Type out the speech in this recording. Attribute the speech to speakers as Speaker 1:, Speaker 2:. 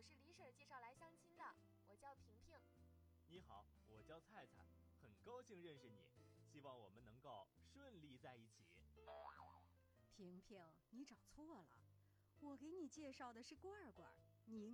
Speaker 1: 我是李婶介绍来相亲的，我叫萍萍。
Speaker 2: 你好，我叫菜菜，很高兴认识你，希望我们能够顺利在一起。
Speaker 3: 萍萍，你找错了，我给你介绍的是罐罐，你